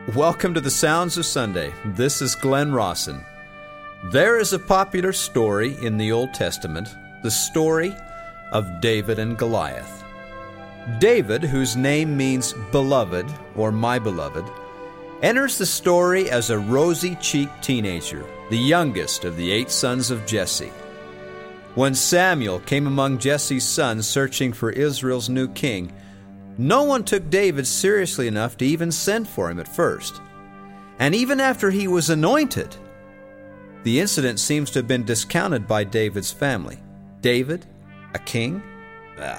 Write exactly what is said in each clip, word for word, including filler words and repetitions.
Welcome to the Sounds of Sunday. This is Glenn Rawson. There is a popular story in the Old Testament, the story of David and Goliath. David, whose name means beloved or my beloved, enters the story as a rosy-cheeked teenager, the youngest of the eight sons of Jesse. When Samuel came among Jesse's sons searching for Israel's new king, no one took David seriously enough to even send for him at first. And even after he was anointed, the incident seems to have been discounted by David's family. David, a king? Ah.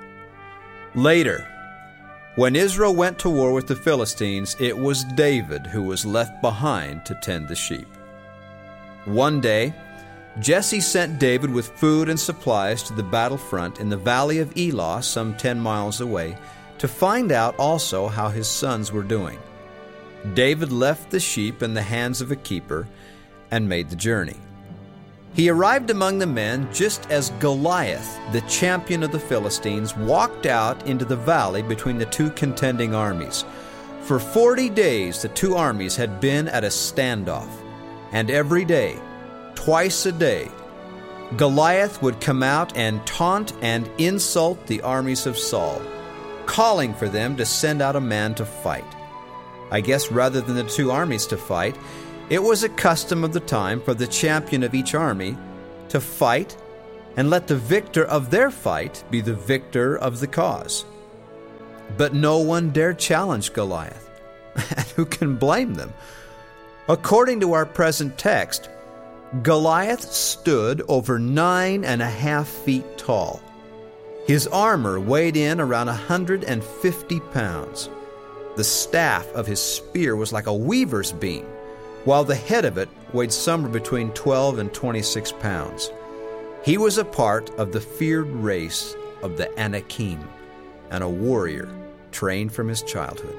Later, when Israel went to war with the Philistines, it was David who was left behind to tend the sheep. One day, Jesse sent David with food and supplies to the battlefront in the valley of Elah, some ten miles away, to find out also how his sons were doing. David left the sheep in the hands of a keeper and made the journey. He arrived among the men just as Goliath, the champion of the Philistines, walked out into the valley between the two contending armies. For forty days the two armies had been at a standoff, and every day, twice a day, Goliath would come out and taunt and insult the armies of Saul, calling for them to send out a man to fight. I guess rather than the two armies to fight, it was a custom of the time for the champion of each army to fight and let the victor of their fight be the victor of the cause. But no one dared challenge Goliath. And who can blame them? According to our present text, Goliath stood over nine and a half feet tall. His armor weighed in around one hundred fifty pounds. The staff of his spear was like a weaver's beam, while the head of it weighed somewhere between twelve and twenty-six pounds. He was a part of the feared race of the Anakim, and a warrior trained from his childhood.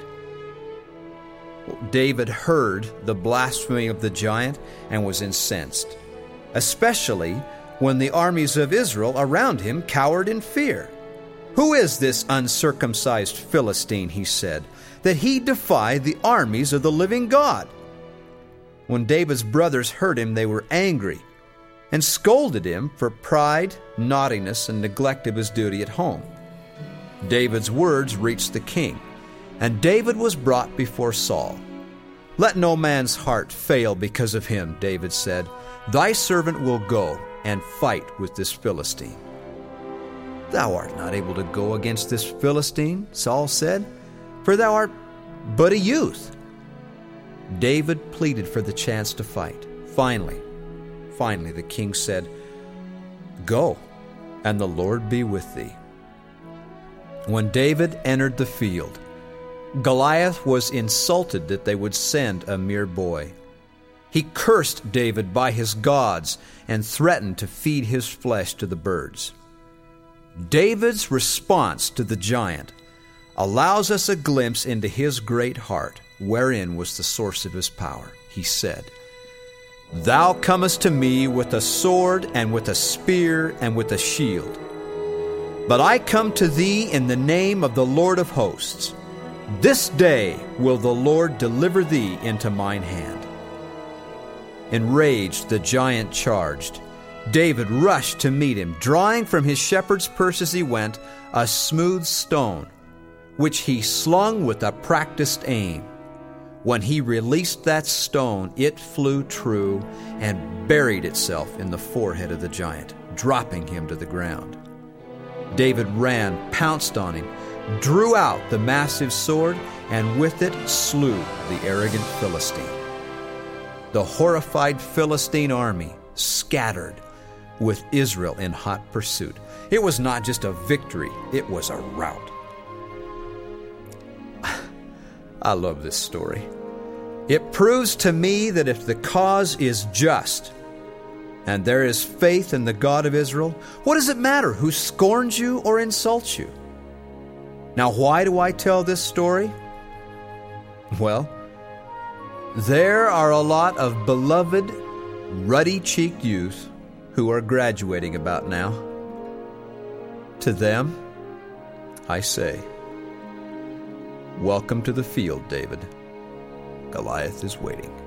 David heard the blasphemy of the giant and was incensed, especially when the armies of Israel around him cowered in fear. "Who is this uncircumcised Philistine," he said, "that he defy the armies of the living God?" When David's brothers heard him, they were angry and scolded him for pride, naughtiness, and neglect of his duty at home. David's words reached the king, and David was brought before Saul. "Let no man's heart fail because of him," David said. "Thy servant will go and fight with this Philistine." "Thou art not able to go against this Philistine," Saul said, "for thou art but a youth." David pleaded for the chance to fight. Finally, finally the king said, "Go, and the Lord be with thee." When David entered the field, Goliath was insulted that they would send a mere boy. He cursed David by his gods and threatened to feed his flesh to the birds. David's response to the giant allows us a glimpse into his great heart, wherein was the source of his power. He said, "Thou comest to me with a sword and with a spear and with a shield. But I come to thee in the name of the Lord of hosts. This day will the Lord deliver thee into mine hand." Enraged, the giant charged. David rushed to meet him, drawing from his shepherd's purse as he went a smooth stone, which he slung with a practiced aim. When he released that stone, it flew true and buried itself in the forehead of the giant, dropping him to the ground. David ran, pounced on him, drew out the massive sword, and with it slew the arrogant Philistine. The horrified Philistine army scattered, with Israel in hot pursuit. It was not just a victory, it was a rout. I love this story. It proves to me that if the cause is just, and there is faith in the God of Israel, what does it matter who scorns you or insults you? Now, why do I tell this story? Well, there are a lot of beloved, ruddy-cheeked youth who are graduating about now. To them, I say, welcome to the field, David. Goliath is waiting.